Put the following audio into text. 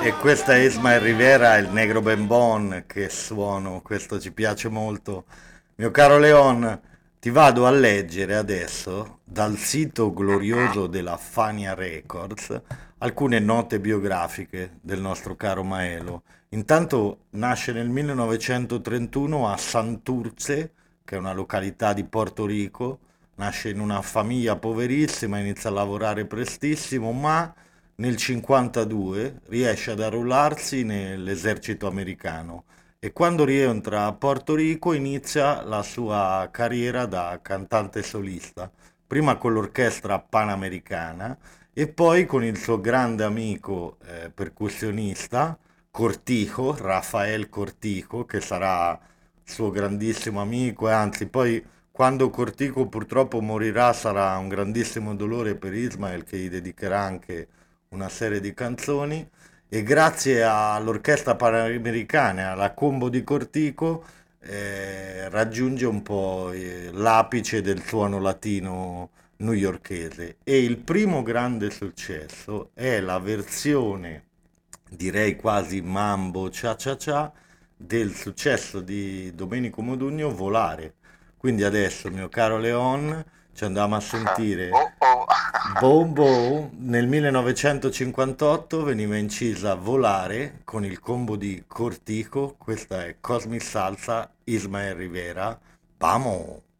E questa è Ismael Rivera, il negro Bembon, che suono, questo ci piace molto. Mio caro Leon, ti vado a leggere adesso dal sito Mhm. glorioso della Fania Records alcune note biografiche del nostro caro Maelo. Intanto nasce nel 1931 a Santurce, che è una località di Porto Rico. Nasce in una famiglia poverissima, inizia a lavorare prestissimo, ma nel 52 riesce ad arruolarsi nell'esercito americano e quando rientra a Porto Rico inizia la sua carriera da cantante solista, prima con l'orchestra panamericana e poi con il suo grande amico percussionista Cortijo, Rafael Cortijo, che sarà suo grandissimo amico e anzi poi quando Cortijo purtroppo morirà sarà un grandissimo dolore per Ismael che gli dedicherà anche una serie di canzoni e grazie all'orchestra panamericana e alla combo di Cortico raggiunge un po' l'apice del suono latino newyorkese e il primo grande successo è la versione, direi quasi mambo cia cia cia, del successo di Domenico Modugno Volare. Quindi adesso, mio caro Leon, ci andiamo a sentire Oh oh. Bow Bow. Nel 1958 veniva incisa Volare con il combo di Cortico. Questa è Cosmic Salsa, Ismael Rivera. Vamos!